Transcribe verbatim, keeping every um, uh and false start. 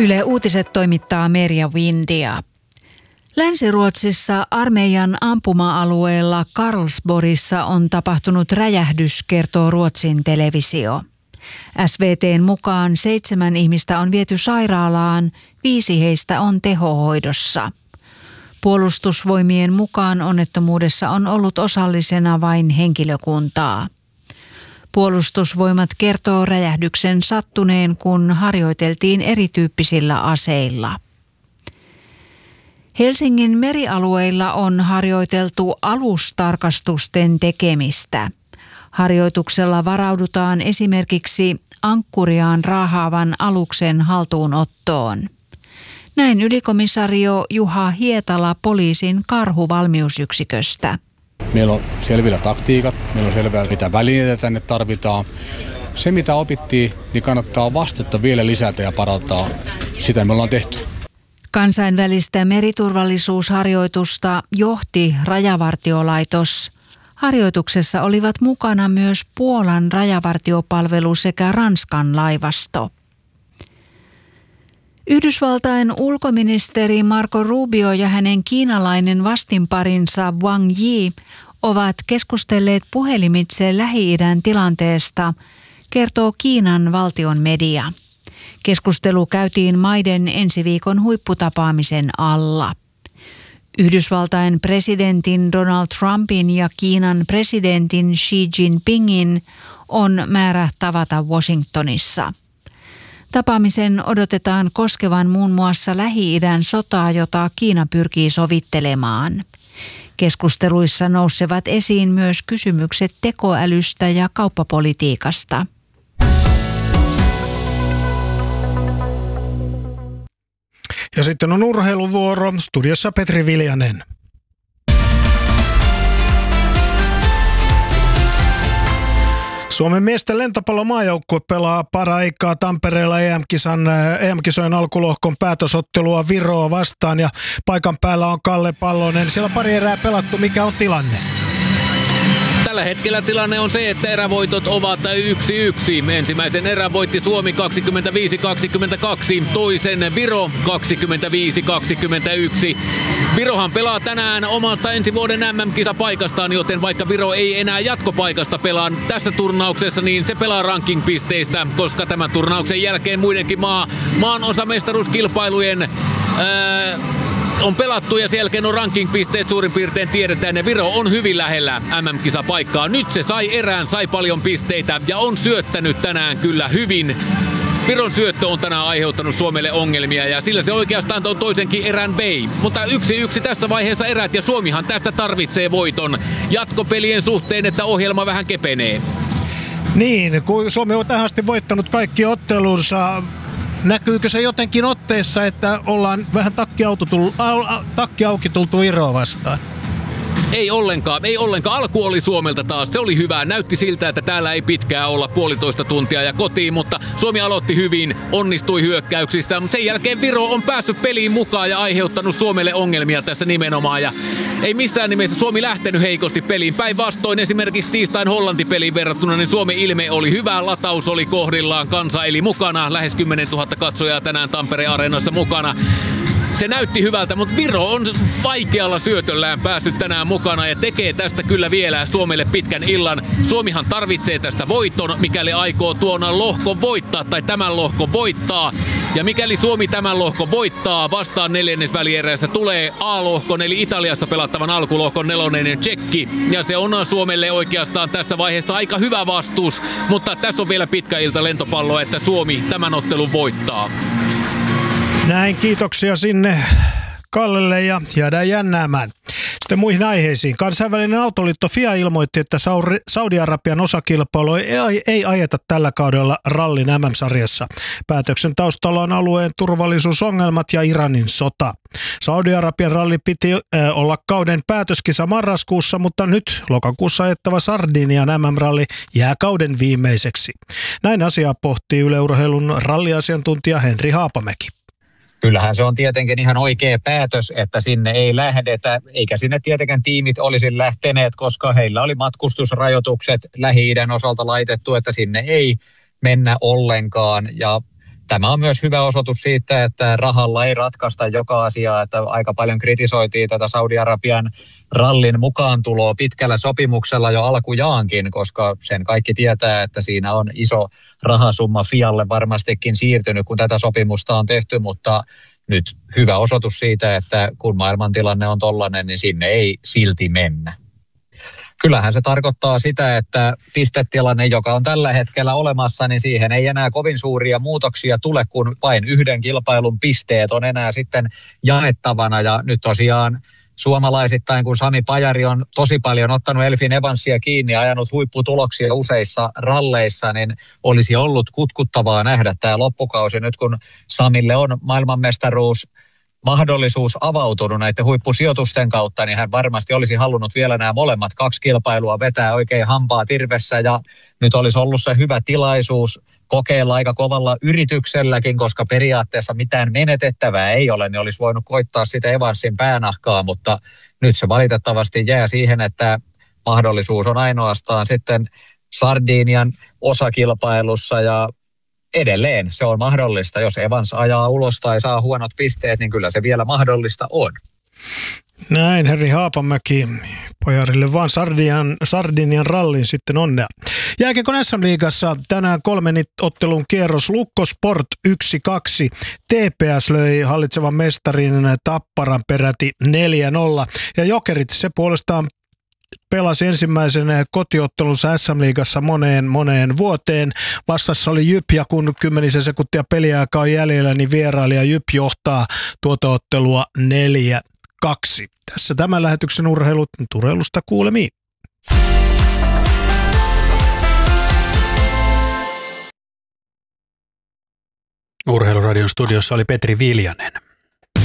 Yle Uutiset toimittaa Merja Windia. Länsi-Ruotsissa armeijan ampuma-alueella Karlsborgissa on tapahtunut räjähdys, kertoo Ruotsin televisio. S V T:n mukaan seitsemän ihmistä on viety sairaalaan, viisi heistä on tehohoidossa. Puolustusvoimien mukaan onnettomuudessa on ollut osallisena vain henkilökuntaa. Puolustusvoimat kertoo räjähdyksen sattuneen, kun harjoiteltiin erityyppisillä aseilla. Helsingin merialueilla on harjoiteltu alustarkastusten tekemistä. Harjoituksella varaudutaan esimerkiksi ankkuriaan raahaavan aluksen haltuunottoon. Näin ylikomisario Juha Hietala poliisin karhuvalmiusyksiköstä. Meillä on selvillä taktiikat, meillä on selvää mitä välineitä tänne tarvitaan. Se mitä opittiin, niin kannattaa vastetta vielä lisätä ja parantaa. Sitä me ollaan tehty. Kansainvälistä meriturvallisuusharjoitusta johti Rajavartiolaitos. Harjoituksessa olivat mukana myös Puolan rajavartiopalvelu sekä Ranskan laivasto. Yhdysvaltain ulkoministeri Marco Rubio ja hänen kiinalainen vastinparinsa Wang Yi ovat keskustelleet puhelimitse Lähi-idän tilanteesta, kertoo Kiinan valtion media. Keskustelu käytiin maiden ensi viikon huipputapaamisen alla. Yhdysvaltain presidentin Donald Trumpin ja Kiinan presidentin Xi Jinpingin on määrä tavata Washingtonissa. Tapaamisen odotetaan koskevan muun muassa Lähi-idän sotaa, jota Kiina pyrkii sovittelemaan. Keskusteluissa nousevat esiin myös kysymykset tekoälystä ja kauppapolitiikasta. Ja sitten on urheiluvuoro. Studiossa Petri Viljanen. Suomen miesten lentopallomaajoukkue pelaa paraikaa Tampereella E M-kisan, E M-kisojen alkulohkon päätösottelua Viroa vastaan ja paikan päällä on Kalle Pallonen. Siellä on pari erää pelattu. Mikä on tilanne? Tällä hetkellä tilanne on se, että erävoitot ovat yksi yksi. Ensimmäisen erän voitti Suomi kaksikymmentäviisi kaksikymmentäkaksi, toisen Viro kaksikymmentäviisi kaksikymmentäyksi. Virohan pelaa tänään omasta ensi vuoden M M-kisapaikastaan, joten vaikka Viro ei enää jatkopaikasta pelaa tässä turnauksessa, niin se pelaa ranking-pisteistä, koska tämän turnauksen jälkeen muidenkin maa, maan osamestaruuskilpailujen ää, on pelattu ja sen jälkeen on ranking-pisteet suurin piirtein tiedetään ja Viro on hyvin lähellä M M-kisapaikkaa. Nyt se sai erään, sai paljon pisteitä ja on syöttänyt tänään kyllä hyvin. Viron syöttö on tänään aiheuttanut Suomelle ongelmia ja sillä se oikeastaan on toisenkin erän vei. Mutta yksi yksi tässä vaiheessa erät ja Suomihan tästä tarvitsee voiton jatkopelien suhteen, että ohjelma vähän kepenee. Niin, kun Suomi on tähän asti voittanut kaikki ottelunsa. Näkyykö se jotenkin otteessa, että ollaan vähän takki, tultu, takki auki tultu Viroa vastaan? Ei ollenkaan, ei ollenkaan. Alku oli Suomelta taas, se oli hyvä. Näytti siltä, että täällä ei pitkään olla puolitoista tuntia ja kotiin, mutta Suomi aloitti hyvin, onnistui hyökkäyksissä. Mutta sen jälkeen Viro on päässyt peliin mukaan ja aiheuttanut Suomelle ongelmia tässä nimenomaan. Ja ei missään nimessä Suomi lähtenyt heikosti peliin. Päinvastoin esimerkiksi tiistain Hollanti-peliin verrattuna, niin Suomen ilme oli hyvä, lataus oli kohdillaan, kansa eli mukana. Lähes kymmenen tuhatta katsojaa tänään Tampereen Areenassa mukana. Se näytti hyvältä, mutta Viro on vaikealla syötöllään päässyt tänään mukana ja tekee tästä kyllä vielä Suomelle pitkän illan. Suomihan tarvitsee tästä voiton, mikäli aikoo tuona lohkon voittaa tai tämän lohkon voittaa. Ja mikäli Suomi tämän lohkon voittaa, vastaan neljännesvälierässä tulee A-lohkon eli Italiassa pelattavan alkulohkon nelonen Tsekki. Ja se on Suomelle oikeastaan tässä vaiheessa aika hyvä vastuus, mutta tässä on vielä pitkä ilta lentopalloa, että Suomi tämän ottelun voittaa. Näin, kiitoksia sinne Kallelle ja jäädään jännäämään. Sitten muihin aiheisiin. Kansainvälinen autoliitto F I A ilmoitti, että Saudi-Arabian osakilpailu ei, ei ajeta tällä kaudella rallin M M-sarjassa. Päätöksen taustalla on alueen turvallisuusongelmat ja Iranin sota. Saudi-Arabian ralli piti äh, olla kauden päätöskisa marraskuussa, mutta nyt lokakuussa ajettava Sardinian M M-ralli jää kauden viimeiseksi. Näin asiaa pohtii Yle Urheilun ralliasiantuntija Henri Haapamäki. Kyllähän se on tietenkin ihan oikea päätös, että sinne ei lähdetä, eikä sinne tietenkään tiimit olisi lähteneet, koska heillä oli matkustusrajoitukset Lähi-idän osalta laitettu, että sinne ei mennä ollenkaan. Ja tämä on myös hyvä osoitus siitä, että rahalla ei ratkaista joka asiaa, että aika paljon kritisoitiin tätä Saudi-Arabian rallin mukaantuloa pitkällä sopimuksella jo alkujaankin, koska sen kaikki tietää, että siinä on iso rahasumma Fialle varmastikin siirtynyt, kun tätä sopimusta on tehty, mutta nyt hyvä osoitus siitä, että kun maailmantilanne on tollainen, niin sinne ei silti mennä. Kyllähän se tarkoittaa sitä, että pistetilanne, joka on tällä hetkellä olemassa, niin siihen ei enää kovin suuria muutoksia tule, kun vain yhden kilpailun pisteet on enää sitten jaettavana. Ja nyt tosiaan suomalaisittain, kun Sami Pajari on tosi paljon ottanut Elfyn Evansia kiinni ja ajanut huipputuloksia useissa ralleissa, niin olisi ollut kutkuttavaa nähdä tämä loppukausi. Nyt kun Samille on maailmanmestaruus mahdollisuus avautunut näiden huippusijoitusten kautta, niin hän varmasti olisi halunnut vielä nämä molemmat kaksi kilpailua vetää oikein hampaa tirvessä, ja nyt olisi ollut se hyvä tilaisuus kokeilla aika kovalla yritykselläkin, koska periaatteessa mitään menetettävää ei ole, niin olisi voinut koittaa sitä Evansin päänahkaa, mutta nyt se valitettavasti jää siihen, että mahdollisuus on ainoastaan sitten Sardinian osakilpailussa, ja edelleen se on mahdollista, jos Evans ajaa ulos tai saa huonot pisteet, niin kyllä se vielä mahdollista on. Näin, Henri Haapamäki, Pajarille vaan Sardinian, Sardinian rallin sitten onnea. Jääkiekon S M-liigassa tänään kolmen ottelun kierros. Lukko Sport yksi kaksi. T P S löi hallitsevan mestarin Tapparan peräti neljä nolla. Ja Jokerit se puolestaan pelasi ensimmäisen kotiottelunsa S M-liigassa moneen moneen vuoteen. Vastassa oli Jyp, ja kun kymmenisen sekuntia peliaikaa on jäljellä, niin vierailija Jyp johtaa tuota ottelua neljä kaksi. Tässä tämän lähetyksen urheilut, urheilusta kuulemiin. Urheiluradion studiossa oli Petri Viljanen.